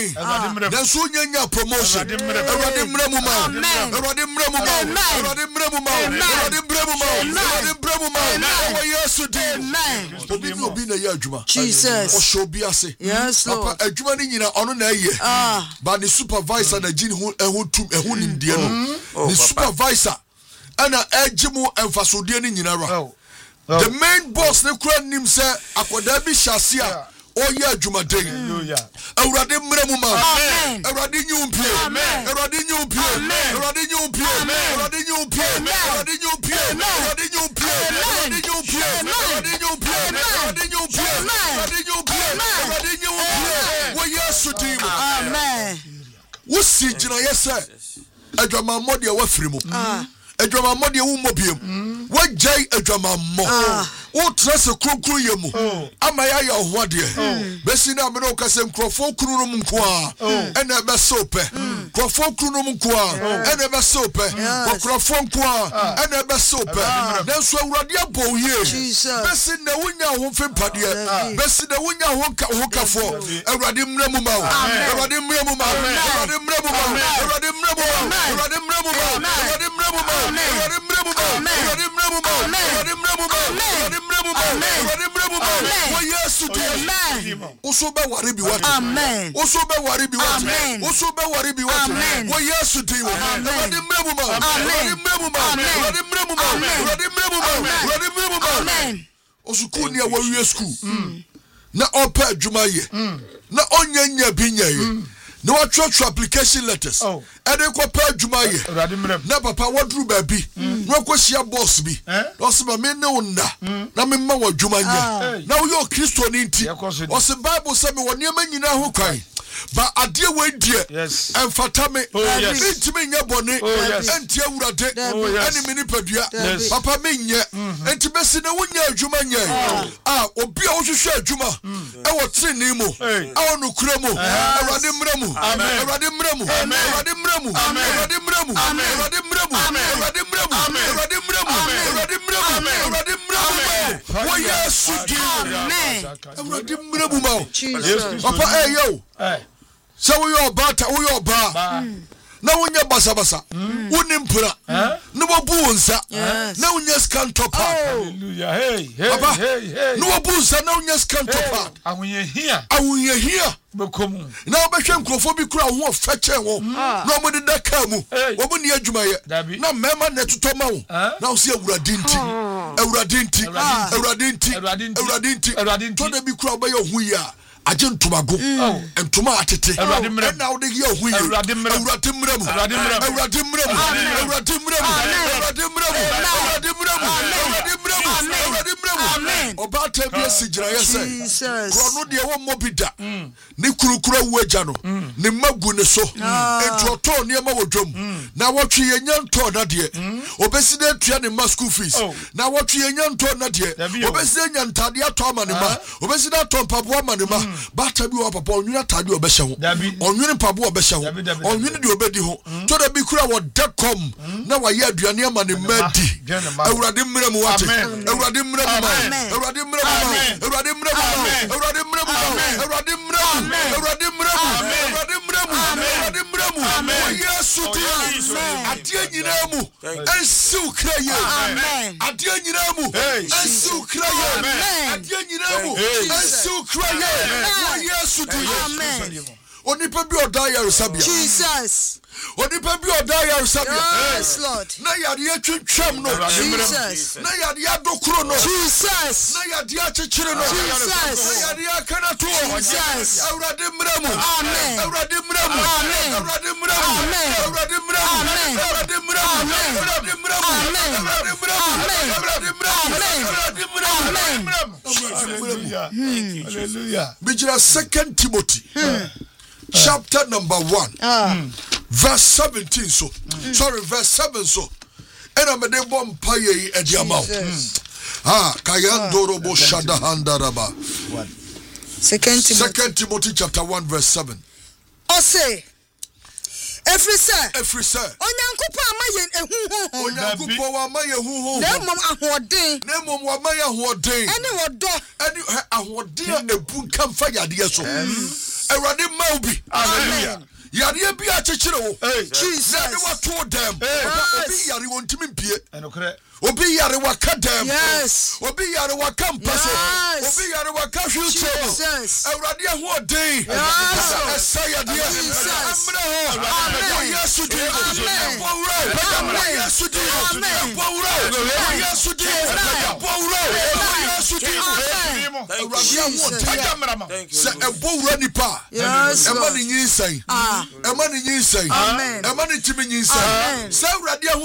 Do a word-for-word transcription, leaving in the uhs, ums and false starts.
den nanso nyanya promotion Awurade mmra mu ma Awurade mmra mu ma Awurade mmra mu ma Awurade mmra mu ma Awurade mmra mu ma wo Yesu din obi bi obi na ya adwuma Jesus o show bi ase yes Lord papa adwuma ni nyina ono na ye ba the supervisor na gini hu ehu tum ehu nimdie no the supervisor ana ejimu emfasodie ni nyina ra the main boss ne kura nim se akoda bi hyase a oya adwumaden Awurade mmra mu ma Awurade nyumpie Awurade nyumpie Awurade nyumpie Awurade nyumpie Awurade nyumpie Awurade nyumpie Awurade nyumpie Awurade nyumpie Awurade nyumpie Awurade nyumpie Awurade nyumpie wo Yesu dim amen wo si gina yese adwama mmode wa firi mu adwama mmode wo mobiem wo jai adwama mmo wo trase kronkron yemu ama ya ya hoade besi na me no kase nkrofo kunu no nko a ena be sope nkrofo kunu no nko a ena be sope nkrofo nko a ena be sope nanso Awurade aboye besi na wonya ho fempade besi na wonya ho ho kafo Awurade mmra mu ma Awurade mmra mu ma Awurade mmra mu ma Awurade mmra mu ma Awurade mmra mu ma Awurade mmra mu ma Awurade mmra mu ma Awurade mmra mu ma Awurade mmra mu ma Awurade wo Yesu din oso be ware bi wat amen oso be ware bi wat oso be ware bi wat wo Yesu din Awurade mmra mu ma Awurade mmra mu ma Awurade mmra mu ma Awurade mmra mu ma Awurade mmra mu ma amen oso ku ni a wo wie school na opa adwuma ye na onyanya bi nyaye no what application letters and they ko pa adwuma ye na papa wadru ba bi no ko hia boss bi no se ma me ne wonna na me ma wadwuma nya na wo yo Kristo ni nti o se Bible say me woni ma nyina ho kwan ba ade we die emfata me ntimi nya bone enti Awurade ani me ni padua papa me nye enti besi na wonya adwuma nya ah obi a wo hwehwe adwuma e wo treni mu awo no kura mu Awurade mmra mu Awurade mmra mu Awurade mmra mu Awurade mmra mu Awurade mmra mu Awurade mmra mu Awurade mmra mu Awurade mmra mu Awurade mmra mu wo Yesu di amen Awurade mmra mu ma papa eh yo so we your bata we your ba na wonya basa basa woni mpura no bo bunsa na wonya scan top hallelujah hey hey hey no bo bunsa na wonya scan top awuye hia awuye hia bekomu na obehwe nkrofo bi kura ho feche wo na mo de daka mu wo bo ne adwuma ye na mema na tutoma wo na wo se Awurade nti Awurade nti Awurade nti Awurade nti to de bi kura obeyo hu ya ajentumago entuma atete na wo de ye hu ye Awurade mmram Awurade mmram Awurade mmram Awurade mmram Awurade mmram Awurade mmram Awurade mmram Awurade mmram oba ta bi asigira yese krono de wo mobida ne kurukura wuagya no ne magu ne so entoto ne ma wodwom na wotwe yenya nto na de obesi de tua ne ma school fees na wotwe yenya nto na de obesi nya ntade ato ama ne ma obesi da to mpabo ama ne ma bata bi wa papa onwina tade obehye ho onwini mpabo obehye ho onwini de obedi ho to da bi kura wo decom na wa ye aduane ama ne madi Awurade mmram wate Awurade mmram ma Awurade mmram ma Awurade mmram ma Awurade mmram ma Awurade mmram Awurade mmram Awurade mmram Awurade mmram wo Yesu di adie nyina mu ensiw kraye amen adie nyina mu ensiw kraye adie nyina mu ensiw kraye wo Yesu di amen onipa bi oda Yerusalem Jesus onipa bi oda Yerusalem yes Lord na yade atwetwam no Jesus na yade adokuro no Jesus na yade achechire no Jesus na yade akana to Jesus Awurade mmramu amen Awurade mmramu amen Awurade mmramu amen Awurade mmramu amen Awurade mmramu Awurade mmramu amen Awurade mmramu amen Awurade mmramu amen Awurade mmramu hallelujah bijira second Timothy chapter number one uh. verse seventeen so mm. sorry verse seven so and I'm de bom paye e diamao ah kayandoro bo shada handaraba second Timothy second Timothy chapter one verse seven o say every sir every sir onyankopo amaye ehuhu onyankopo wa amaye huhu na mom ahoden na mom wa amaye ahoden ene wodo ene ahoden ebu kan fa yade so Awurade ma wo bi. Hallelujah. Yareɛ bi a kyekyere wo. Jesus. Na de wato dem. Obi yare won timi mpie. Enokre. Obi yare waka dem. Yes. Obi yare waka mpaso. Yes. Obi yare waka hwilso. Jesus. Awurade ho odin. Yes. Esa yadeɛ. Jesus. Amre ho. Amen. Yesu di. Amen. Bowura. Amen. Yesu di. Amen. Bowura. Yesu di. Bowura. Yesu di. Amen. Awurade ho odin. Sɛ ɛbowura nipa. Yes. Ɛma ne nyinsɛn. Ɛma ne nyinsɛn. Amen. Ɛma ne timi nyinsɛn. Sɛ Awurade ho